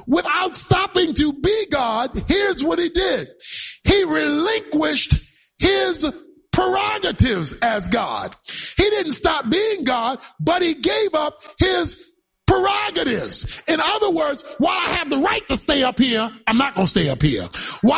without stopping to be God, here's what he did. He relinquished his prerogatives as God. He didn't stop being God, but he gave up his prerogatives. In other words, while I have the right to stay up here, I'm not going to stay up here. While